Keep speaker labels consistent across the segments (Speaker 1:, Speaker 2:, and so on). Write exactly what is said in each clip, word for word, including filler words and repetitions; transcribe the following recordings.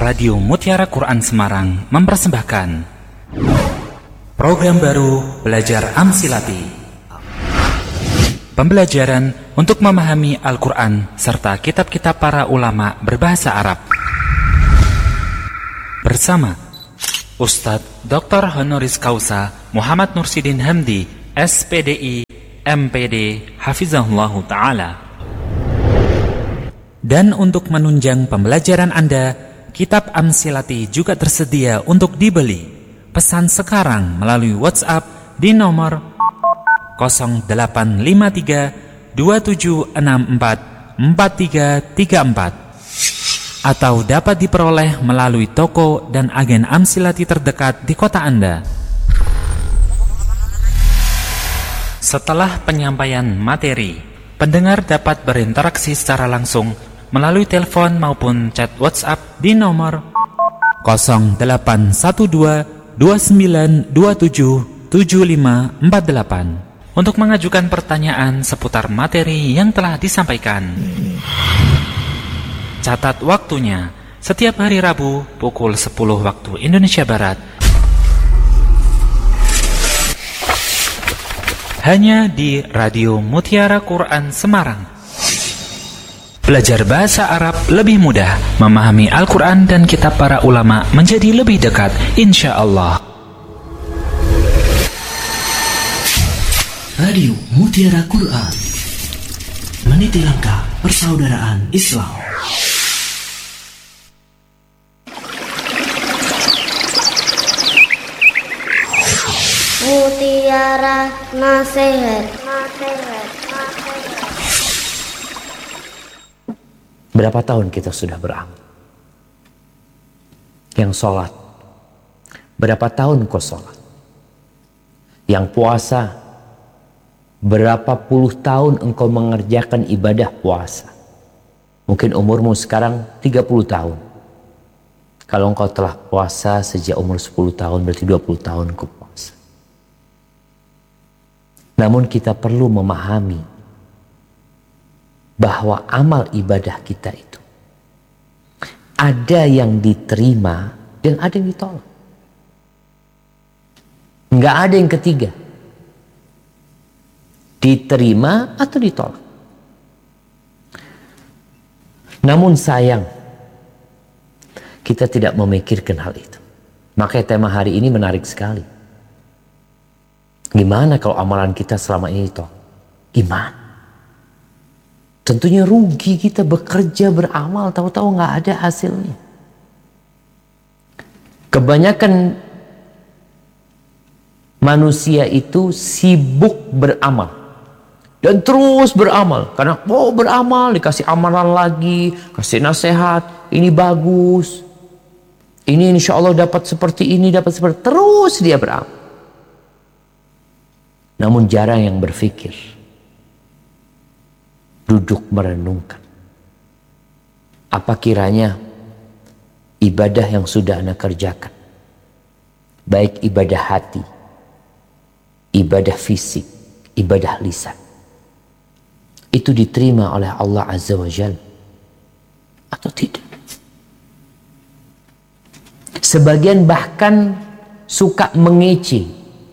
Speaker 1: Radio Mutiara Quran Semarang mempersembahkan program baru Belajar Amsilati. Pembelajaran untuk memahami Al-Quran serta kitab-kitab para ulama berbahasa Arab. Bersama Ustadz Doktor Honoris Causa Muhammad Nursidin Hamdi, S P D I, M P D, Hafizahullahu Ta'ala. Dan untuk menunjang pembelajaran Anda, kitab Amsilati juga tersedia untuk dibeli. Pesan sekarang melalui WhatsApp di nomor nol delapan lima tiga dua tujuh enam empat empat tiga tiga empat atau dapat diperoleh melalui toko dan agen Amsilati terdekat di kota Anda. Setelah penyampaian materi, pendengar dapat berinteraksi secara langsung melalui telepon maupun chat WhatsApp di nomor nol delapan satu dua dua sembilan dua tujuh tujuh lima empat delapan untuk mengajukan pertanyaan seputar materi yang telah disampaikan. Catat waktunya, setiap hari Rabu pukul sepuluh waktu Indonesia Barat. Hanya di Radio Mutiara Quran Semarang. Belajar bahasa Arab lebih mudah, memahami Al-Quran dan kitab para ulama menjadi lebih dekat, insya Allah.
Speaker 2: Radio Mutiara Quran, meniti langkah persaudaraan Islam.
Speaker 3: Mutiara Nasihat, Nasihat, Nasihat.
Speaker 4: Berapa tahun kita sudah beramal? Yang sholat, berapa tahun kau sholat? Yang puasa, berapa puluh tahun engkau mengerjakan ibadah puasa? Mungkin umurmu sekarang tiga puluh tahun. Kalau engkau telah puasa sejak umur sepuluh tahun, berarti dua puluh tahun kau puasa. Namun kita perlu memahami bahwa amal ibadah kita itu ada yang diterima dan ada yang ditolak. Nggak ada yang ketiga. Diterima atau ditolak. Namun sayang, kita tidak memikirkan hal itu. Makanya tema hari ini menarik sekali. Gimana kalau amalan kita selama ini ditolak? Gimana? Tentunya rugi kita bekerja, beramal, tahu-tahu nggak ada hasilnya. Kebanyakan manusia itu sibuk beramal. Dan terus beramal. Karena mau oh, beramal, dikasih amalan lagi, kasih nasihat, ini bagus. Ini insya Allah dapat seperti ini, dapat seperti terus dia beramal. Namun jarang yang berpikir. Duduk merenungkan. Apa kiranya ibadah yang sudah Anda kerjakan, baik ibadah hati, ibadah fisik, ibadah lisan, itu diterima oleh Allah Azza wa Jalla atau tidak? Sebagian bahkan suka mengece,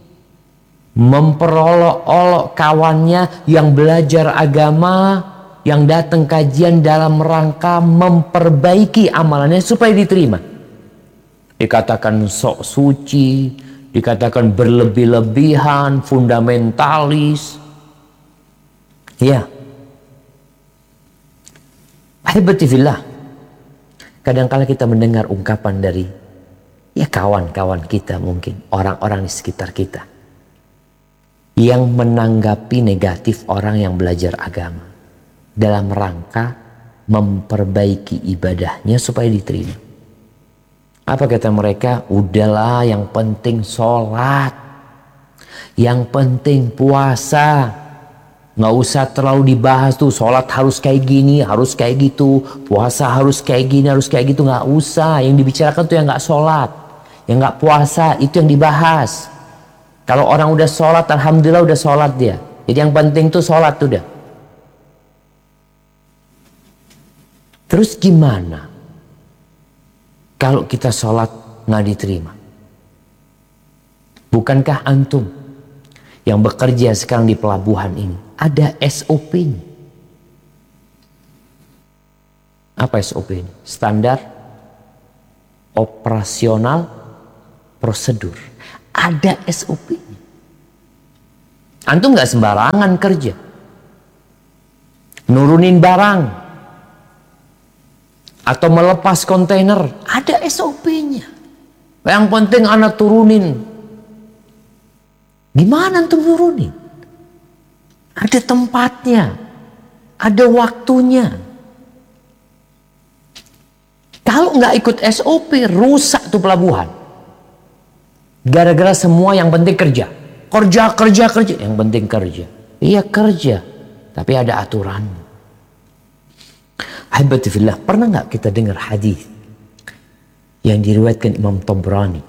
Speaker 4: memperolok-olok kawannya yang belajar agama, yang datang kajian dalam rangka memperbaiki amalannya supaya diterima. Dikatakan sok suci, dikatakan berlebih-lebihan, fundamentalis. Ya. Ahibati fillah. Kadang-kala kita mendengar ungkapan dari ya kawan-kawan kita, mungkin orang-orang di sekitar kita, yang menanggapi negatif orang yang belajar agama dalam rangka memperbaiki ibadahnya supaya diterima. Apa kata mereka? Udahlah, yang penting sholat, yang penting puasa, nggak usah terlalu dibahas tuh sholat harus kayak gini, harus kayak gitu, puasa harus kayak gini, harus kayak gitu. Nggak usah, yang dibicarakan tuh yang nggak sholat, yang nggak puasa, itu yang dibahas. Kalau orang udah sholat, alhamdulillah udah sholat dia. Jadi yang penting tuh sholat tuh udah. Terus gimana kalau kita sholat nggak diterima? Bukankah antum yang bekerja sekarang di pelabuhan ini ada S O P-nya? Apa S O P ini? Standar operasional prosedur. Ada S O P-nya. Antum nggak sembarangan kerja. Nurunin barang atau melepas kontainer, ada S O P-nya. Yang penting anak turunin. Gimana antum nurunin? Ada tempatnya, ada waktunya. Kalau nggak ikut S O P, rusak tuh pelabuhan. Gara-gara semua yang penting kerja. Kerja, kerja, kerja. Yang penting kerja. Iya kerja, tapi ada aturan. Ahibati fillah, pernah nggak kita dengar hadis yang diriwayatkan Imam Tabrani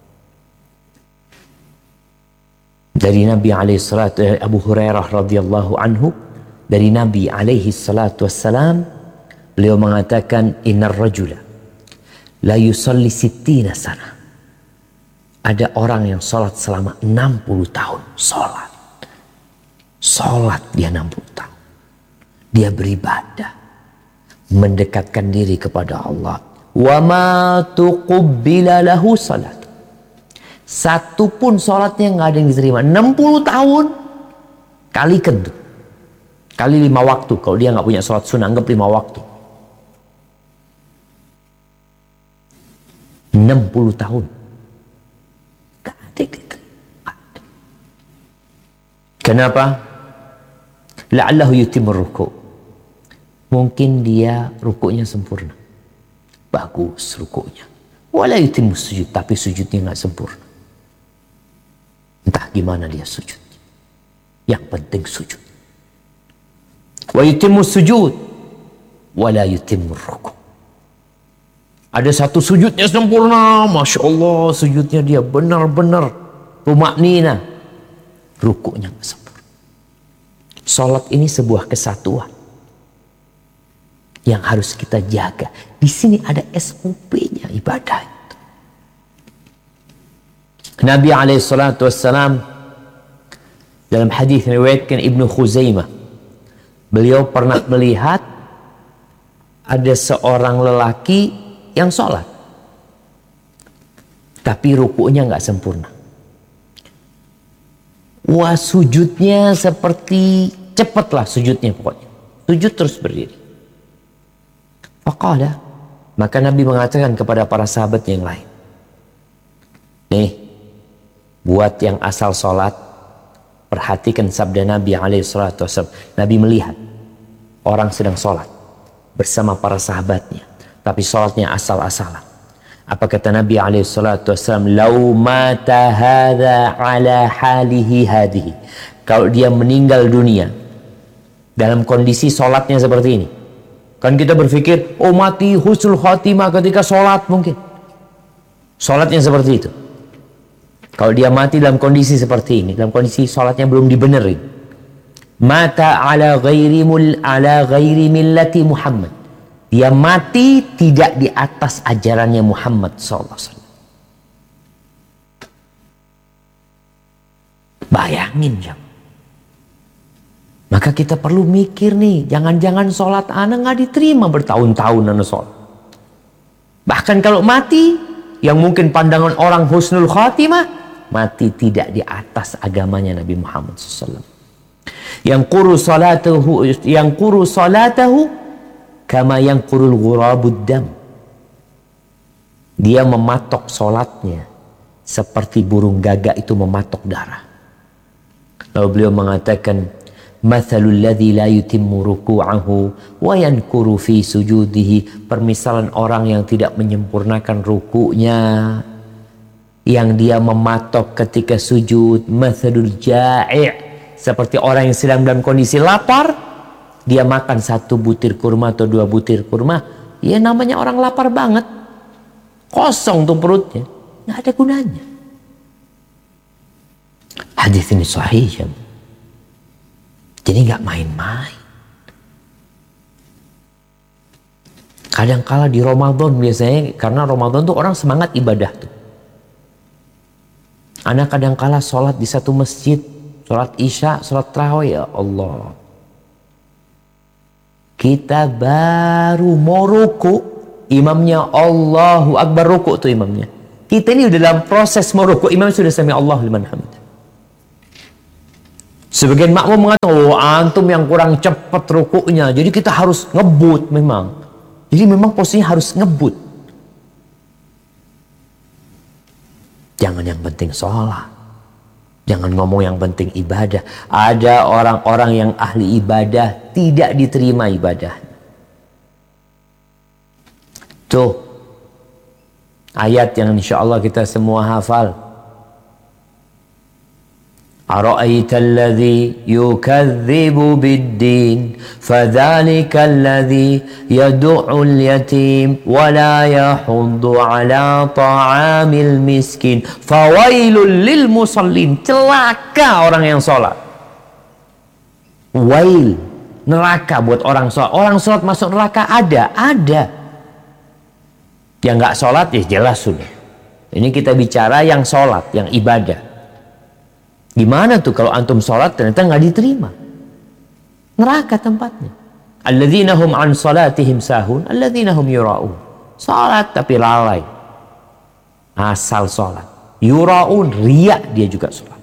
Speaker 4: dari Nabi alaihi salatu Abu Hurairah radhiyallahu anhu, dari Nabi alaihi salatu wassalam, beliau mengatakan innar rajula la yusalli sittina sana. Ada orang yang sholat selama enam puluh tahun. Sholat. Sholat dia enam puluh tahun. Dia beribadah. Mendekatkan diri kepada Allah. Wa ma tuqubbila lahu salat. Satu pun sholatnya nggak ada yang diterima. enam puluh tahun. Kalikan tuh. Kali lima waktu. Kalau dia nggak punya sholat sunnah, anggap lima waktu. enam puluh tahun. Kenapa? La'allahu yutimur ruku'. Mungkin dia rukuknya sempurna. Bagus rukuknya. Wala yutimur sujud. Tapi sujudnya nggak sempurna. Entah gimana dia sujud. Yang penting sujud. Wa yutimur sujud. Wala yutimur ruku'. Ada satu sujudnya sempurna. Masya Allah sujudnya dia benar-benar tumaknina. Rukuknya nggak sempurna. Salat ini sebuah kesatuan yang harus kita jaga. Di sini ada S O P-nya ibadah itu. Nabi alaihi salatu wassalam dalam hadis yang diriwayatkan Ibnu Khuzaimah, beliau pernah melihat ada seorang lelaki yang sholat tapi rukuknya nggak sempurna. Wah sujudnya seperti cepatlah sujudnya pokoknya. Sujud terus berdiri. Faqala, maka Nabi mengatakan kepada para sahabat yang lain. Nih, buat yang asal sholat, perhatikan sabda Nabi alaihi salatu wasallam. Nabi melihat orang sedang sholat bersama para sahabatnya, tapi sholatnya asal-asalan. Apa kata Nabi alaihi salatu wasallam? Lau mata hadha ala halihi hadihi. Kalau dia meninggal dunia dalam kondisi sholatnya seperti ini. Kan kita berpikir, oh mati husnul khatimah ketika sholat mungkin. Sholatnya seperti itu. Kalau dia mati dalam kondisi seperti ini, dalam kondisi sholatnya belum dibenerin. Mata ala ghairi mul ala ghairi millati Muhammad. Dia mati tidak di atas ajarannya Muhammad shallallahu alaihi wasallam. Bayangin ya. Maka kita perlu mikir nih, jangan-jangan sholat anak nggak diterima bertahun-tahun anak sholat. Bahkan kalau mati, yang mungkin pandangan orang husnul khatimah, mati tidak di atas agamanya Nabi Muhammad shallallahu alaihi wasallam. Yang kuru salatahu, yang kuru salatahu, kama yang kurul ghurabud dam. Dia mematok solatnya seperti burung gagak itu mematok darah. Lalu beliau mengatakan, mathalul ladzi la yutimmu ruku'ahu wa yankuru fi sujudihi. Permisalan orang yang tidak menyempurnakan ruku'nya, yang dia mematok ketika sujud. Mathalul ja'i', seperti orang yang sedang dalam kondisi lapar. Dia makan satu butir kurma atau dua butir kurma, ya namanya orang lapar banget, kosong tuh perutnya, nggak ada gunanya. Hadis ini sahih ya. Jadi nggak main-main. Kadangkala di Ramadan biasanya, karena Ramadan tuh orang semangat ibadah tuh. Anak kadangkala sholat di satu masjid, sholat isya, sholat tarawih, ya Allah. Kita baru mau ruku, imamnya Allahu Akbar, ruku tuh imamnya. Kita ini udah dalam proses mau ruku, imam sudah sami Allahu liman hamid. Sebagian makmum mengatakan, oh antum yang kurang cepat rukunya, jadi kita harus ngebut memang. Jadi memang posisinya harus ngebut. Jangan yang penting sholat. Jangan ngomong yang penting ibadah. Ada orang-orang yang ahli ibadah tidak diterima ibadah. Tuh ayat yang insya Allah kita semua hafal. أَرَأَيْتَ الَّذِي يُكَذِّبُ بِالدِّينِ فَذَلِكَ الَّذِي يَدُعُّ الْيَتِيمَ وَلَا يَحُضُّ عَلَى طَعَامِ الْمِسْكِينِ فَوَيْلٌ لِلْمُصَلِّينَ. Celaka orang yang sholat. Wail, neraka buat orang sholat. Orang sholat masuk neraka ada, ada. Yang nggak sholat ya jelas sudah. Ini kita bicara yang sholat, yang ibadah. Gimana tuh kalau antum sholat ternyata nggak diterima? Neraka tempatnya. Alladzina hum an salatihim sahun, alladzina hum yura'un. Sholat tapi lalai. Asal sholat. Yura'un, riya dia juga sholat.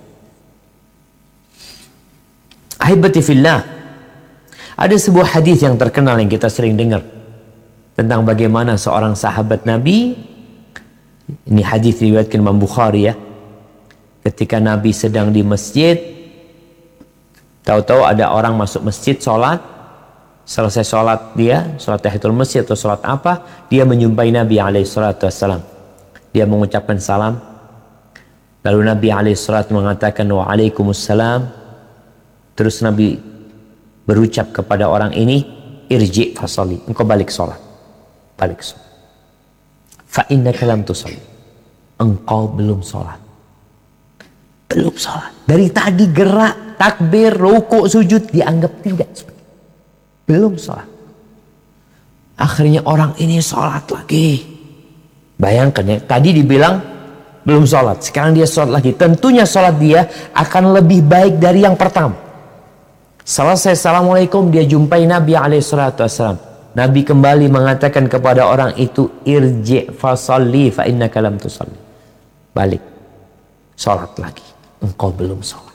Speaker 4: Ahibati fillah. Ada sebuah hadis yang terkenal yang kita sering dengar tentang bagaimana seorang sahabat Nabi. Ini hadis riwayatkan Imam Bukhari ya. Ketika Nabi sedang di masjid, tahu-tahu ada orang masuk masjid sholat, selesai sholat dia, sholat tahiyatul masjid atau sholat apa, dia menjumpai Nabi alaihi salatu wassalam. Dia mengucapkan salam, lalu Nabi alaihi salatu mengatakan waalaikumsalam. Terus Nabi berucap kepada orang ini, irji' fasalli, engkau balik sholat, balik sholat. Fa innaka lam tusalli, engkau belum sholat. Belum sholat. Dari tadi gerak, takbir, ruku, sujud dianggap tidak. Belum sholat. Akhirnya orang ini sholat lagi. Bayangkan ya, tadi dibilang belum sholat. Sekarang dia sholat lagi. Tentunya sholat dia akan lebih baik dari yang pertama. Selesai assalamualaikum, dia jumpai Nabi alaihi salatu wassalam. Nabi kembali mengatakan kepada orang itu, irji' fasalli fa innaka lam tusalli. Balik. Sholat lagi. Engkau belum sholat.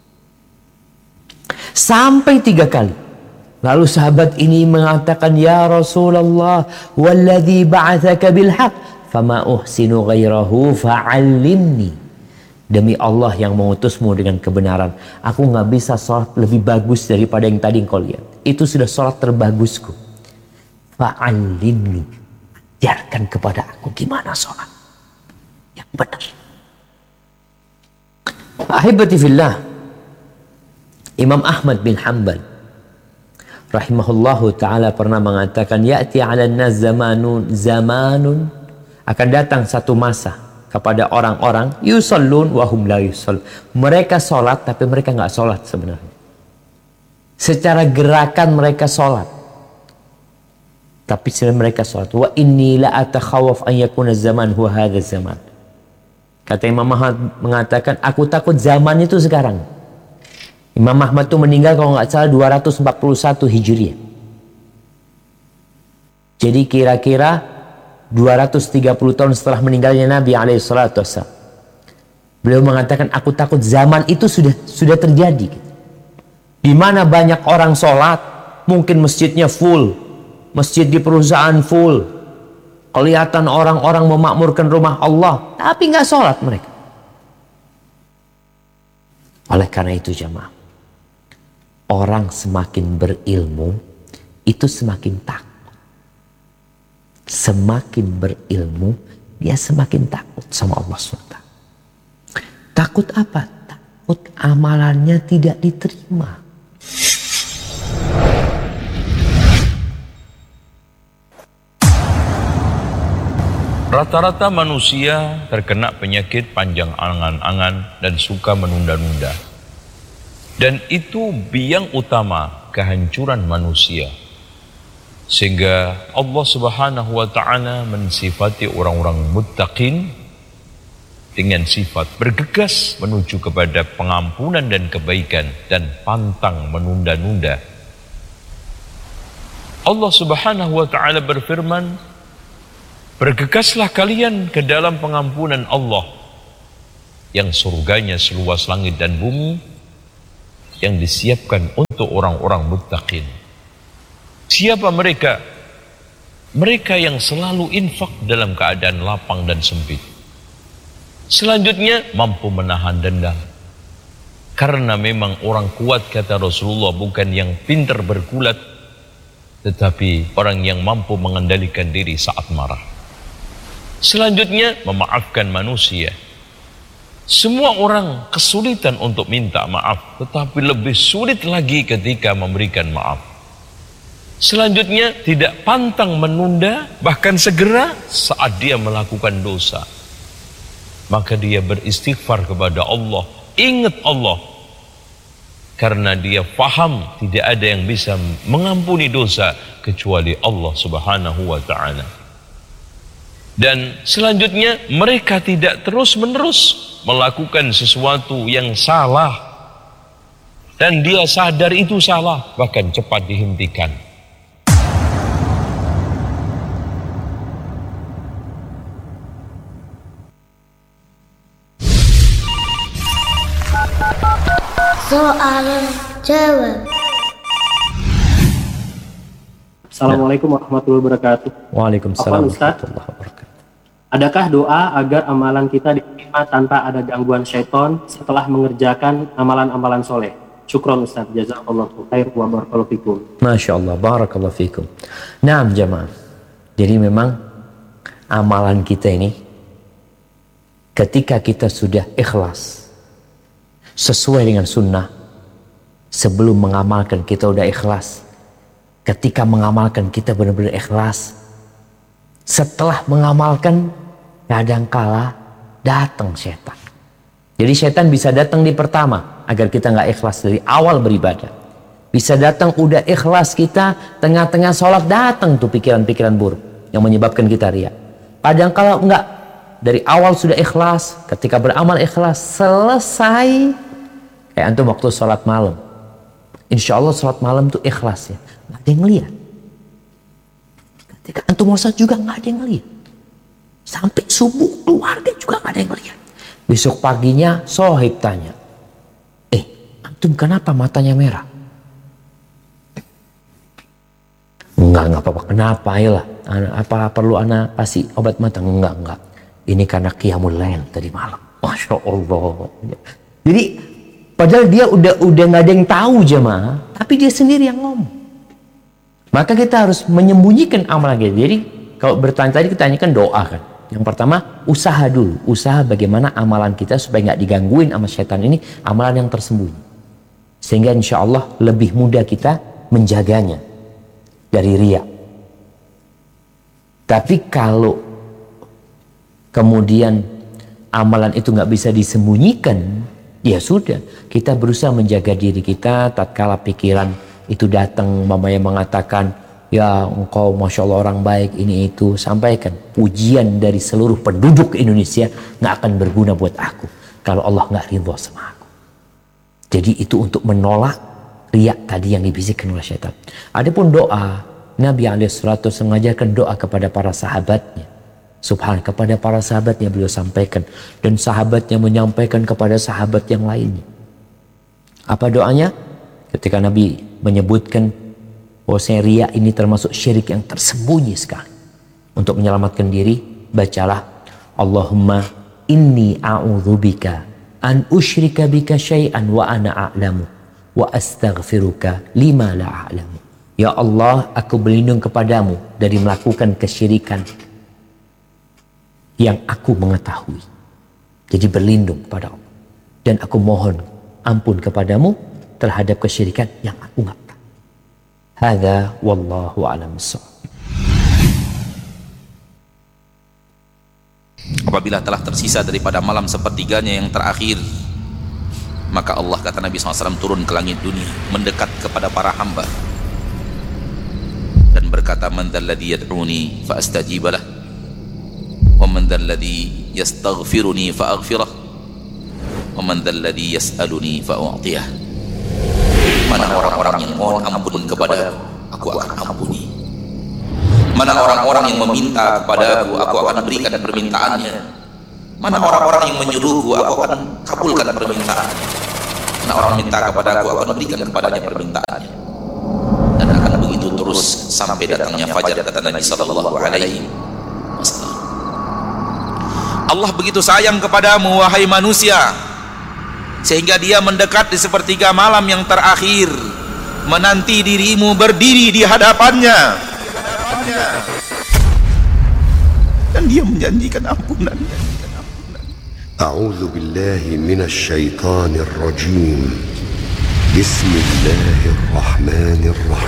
Speaker 4: Sampai tiga kali. Lalu sahabat ini mengatakan, ya Rasulullah, walladhi ba'athaka bilhaq, fama uhsinu ghairahu fa'allimni. Demi Allah yang mengutusmu dengan kebenaran, aku nggak bisa sholat lebih bagus daripada yang tadi engkau lihat. Itu sudah sholat terbagusku. Fa'allimni. Ajarkan kepada aku gimana sholat yang benar. Ahibati fillah, Imam Ahmad bin Hanbal rahimahullahu ta'ala pernah mengatakan, ya'ti 'alan nas zamanun zamanun, akan datang satu masa kepada orang-orang yusallun wa hum la yusall. Mereka sholat tapi mereka nggak sholat sebenarnya. Secara gerakan mereka sholat, tapi sebenarnya mereka sholat. Wa inni la atakhawaf an yakuna zaman huwa hadha zaman. Kata Imam Ahmad mengatakan, aku takut zaman itu sekarang. Imam Ahmad itu meninggal kalau nggak salah dua ratus empat puluh satu Hijriah. Jadi kira-kira dua ratus tiga puluh tahun setelah meninggalnya Nabi alaihi salatu wassalam. Beliau mengatakan, aku takut zaman itu sudah sudah terjadi. Di mana banyak orang sholat, mungkin masjidnya full, masjid di perusahaan full. Kelihatan orang-orang memakmurkan rumah Allah, tapi nggak sholat mereka. Oleh karena itu jamaah, orang semakin berilmu, itu semakin takut. Semakin berilmu, dia semakin takut sama Allah subhanahu wa taala. Takut apa? Takut amalannya tidak diterima.
Speaker 5: Rata-rata manusia terkena penyakit panjang angan-angan dan suka menunda-nunda. Dan itu biang utama kehancuran manusia. Sehingga Allah Subhanahu wa taala mensifati orang-orang muttaqin dengan sifat bergegas menuju kepada pengampunan dan kebaikan dan pantang menunda-nunda. Allah Subhanahu wa taala berfirman, bergegaslah kalian ke dalam pengampunan Allah yang surganya seluas langit dan bumi, yang disiapkan untuk orang-orang muttaqin. Siapa mereka? Mereka yang selalu infak dalam keadaan lapang dan sempit. Selanjutnya, mampu menahan dendam. Karena memang orang kuat, kata Rasulullah, bukan yang pintar bergulat, tetapi orang yang mampu mengendalikan diri saat marah. Selanjutnya, memaafkan manusia. Semua orang kesulitan untuk minta maaf, tetapi lebih sulit lagi ketika memberikan maaf. Selanjutnya, tidak pantang menunda, bahkan segera saat dia melakukan dosa. Maka dia beristighfar kepada Allah, ingat Allah. Karena dia faham tidak ada yang bisa mengampuni dosa kecuali Allah Subhanahu wa taala. Dan selanjutnya, mereka tidak terus-menerus melakukan sesuatu yang salah. Dan dia sadar itu salah, bahkan cepat dihentikan.
Speaker 3: Soal jawab.
Speaker 6: Assalamualaikum warahmatullahi wabarakatuh.
Speaker 4: Waalaikumsalam
Speaker 6: Apa, Ustaz?
Speaker 4: warahmatullahi wabarakatuh.
Speaker 6: Adakah doa agar amalan kita diterima tanpa ada gangguan syaitan setelah mengerjakan amalan-amalan soleh? Syukron Ustaz, jazakallahu khair wa barakallahu fikum.
Speaker 4: Masya Allah, barakallahu fikum. Naam jamaah. Jadi memang amalan kita ini, ketika kita sudah ikhlas sesuai dengan sunnah, sebelum mengamalkan kita udah ikhlas, ketika mengamalkan kita benar-benar ikhlas, setelah mengamalkan kadangkala datang setan. Jadi setan bisa datang di pertama agar kita nggak ikhlas dari awal beribadah. Bisa datang udah ikhlas kita, tengah-tengah sholat datang tuh pikiran-pikiran buruk yang menyebabkan kita riya. Kadangkala enggak, dari awal sudah ikhlas, ketika beramal ikhlas, selesai kayak antum waktu sholat malam. Insya Allah sholat malam tuh ikhlas ya, nggak ada yang ngeliat. Ketika antum mau sholat juga nggak ada yang ngeliat. Sampai subuh keluarga juga nggak ada yang ngeliat. Besok paginya sohib tanya, eh antum kenapa matanya merah? Enggak, enggak apa-apa. Kenapa? Ayolah, apa perlu anak kasih obat mata? Enggak, enggak. Ini karena qiyamul lail tadi malam. Masya Allah. Jadi padahal dia udah udah nggak ada yang tahu jemaah, tapi dia sendiri yang ngomong. Maka kita harus menyembunyikan amalan kita. Jadi kalau bertanya tadi kita tanyakan doa kan. Yang pertama usaha dulu, usaha bagaimana amalan kita supaya nggak digangguin sama setan ini, amalan yang tersembunyi. Sehingga insya Allah lebih mudah kita menjaganya dari riya. Tapi kalau kemudian amalan itu nggak bisa disembunyikan, ya sudah, kita berusaha menjaga diri kita tatkala pikiran itu datang, mamanya mengatakan, ya engkau Masya Allah orang baik, ini itu, sampaikan, pujian dari seluruh penduduk Indonesia nggak akan berguna buat aku kalau Allah nggak ridho sama aku. Jadi itu untuk menolak riak tadi yang dibisikkan oleh syaitan. Adapun doa, Nabi alaihi salatu wasallam mengajarkan doa kepada para sahabatnya. Subhan, kepada para sahabatnya beliau sampaikan, dan sahabatnya menyampaikan kepada sahabat yang lainnya. Apa doanya? Ketika Nabi menyebutkan bahwasanya riya ini termasuk syirik yang tersembunyi sekali. Untuk menyelamatkan diri, bacalah Allahumma inni a'udzubika an usyrika bika syai'an wa ana a'lamu wa astaghfiruka lima la a'lamu. Ya Allah, aku berlindung kepadamu dari melakukan kesyirikan yang aku mengetahui. Jadi berlindung kepada Allah. Dan aku mohon ampun kepadamu terhadap kesyirikan yang aku nggak tahu. Hadza wallahu a'lam bissawab.
Speaker 7: Apabila telah tersisa daripada malam sepertiganya yang terakhir, maka Allah, kata Nabi shallallahu alaihi wasallam, turun ke langit dunia, mendekat kepada para hamba dan berkata, man dzalladzi yad'uni fa astajib lah, wa man dzalladzi yastaghfiruni fa aghfirah, wa man dzalladzi yas'aluni fa u'tiyah. Mana orang-orang yang mohon ampun kepada aku, aku akan ampuni. Mana orang-orang yang meminta kepada aku, aku akan berikan permintaannya. Mana orang-orang yang menyuruhku, aku akan kabulkan permintaannya. Mana orang minta kepada aku, aku akan berikan kepadanya permintaannya. Dan akan begitu terus sampai datangnya fajar, kata Nabi sallallahu alaihi wasallam. Allah begitu sayang kepadamu wahai manusia, sehingga dia mendekat di sepertiga malam yang terakhir, menanti dirimu berdiri di hadapannya, dan dia menjanjikan ampunan.
Speaker 8: A'udzu billahi minasy syaithanir rajim. Bismillahirrahmanirrahim.